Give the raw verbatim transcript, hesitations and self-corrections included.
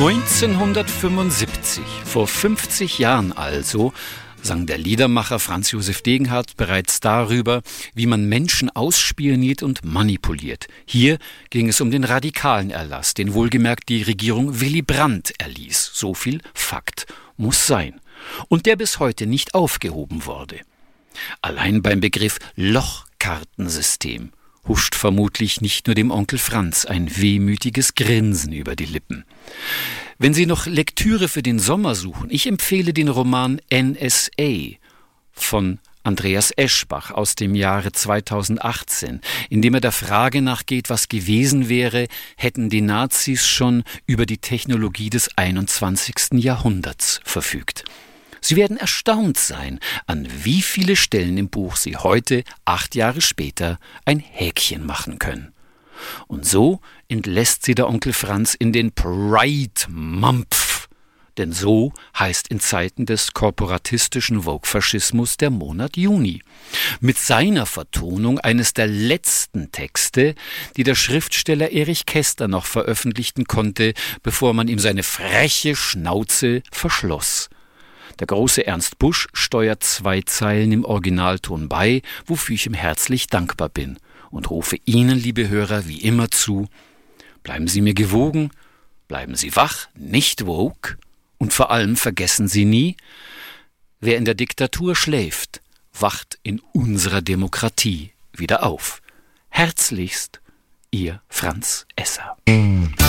neunzehnhundertfünfundsiebzig, vor fünfzig Jahren also, sang der Liedermacher Franz Josef Degenhardt bereits darüber, wie man Menschen ausspioniert und manipuliert. Hier ging es um den radikalen Erlass, den wohlgemerkt die Regierung Willy Brandt erließ. So viel Fakt muss sein. Und der bis heute nicht aufgehoben wurde. Allein beim Begriff Lochkartensystem huscht vermutlich nicht nur dem Onkel Franz ein wehmütiges Grinsen über die Lippen. Wenn Sie noch Lektüre für den Sommer suchen, ich empfehle den Roman N S A von Andreas Eschbach aus dem Jahre zweitausendachtzehn, in dem er der Frage nachgeht, was gewesen wäre, hätten die Nazis schon über die Technologie des einundzwanzigsten Jahrhunderts verfügt. Sie werden erstaunt sein, an wie viele Stellen im Buch Sie heute, acht Jahre später, ein Häkchen machen können. Und so entlässt sie der Onkel Franz in den Pride-Mampf. Denn so heißt in Zeiten des korporatistischen Vogue-Faschismus der Monat Juni. Mit seiner Vertonung eines der letzten Texte, die der Schriftsteller Erich Kästner noch veröffentlichten konnte, bevor man ihm seine freche Schnauze verschloss. Der große Ernst Busch steuert zwei Zeilen im Originalton bei, wofür ich ihm herzlich dankbar bin. Und rufe Ihnen, liebe Hörer, wie immer zu: Bleiben Sie mir gewogen, bleiben Sie wach, nicht woke, und vor allem vergessen Sie nie, wer in der Diktatur schläft, wacht in unserer Demokratie wieder auf. Herzlichst, Ihr Franz Esser.